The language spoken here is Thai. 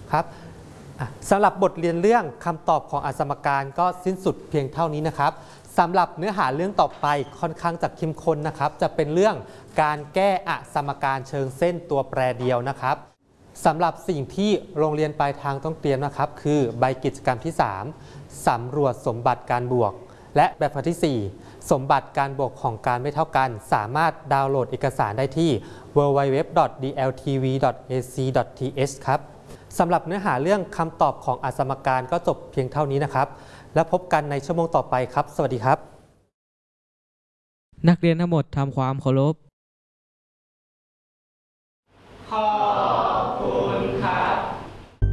ครับสำหรับบทเรียนเรื่องคำตอบของอสมการก็สิ้นสุดเพียงเท่านี้นะครับสำหรับเนื้อหาเรื่องต่อไปค่อนข้างจะเข้มข้นนะครับจะเป็นเรื่องการแก้อสมการเชิงเส้นตัวแปรเดียวนะครับสำหรับสิ่งที่โรงเรียนปลายทางต้องเตรียมนะครับคือใบกิจกรรมที่ 3 สำรวจสมบัติการบวกและแบบที่ 4 สมบัติการบวกของการไม่เท่ากันสามารถดาวน์โหลดเอกสารได้ที่ www.dltv.ac.th ครับสำหรับเนื้อหาเรื่องคำตอบของอสมการก็จบเพียงเท่านี้นะครับแล้วพบกันในชั่วโมงต่อไปครับสวัสดีครับนักเรียนทั้งหมดทำความเคารพ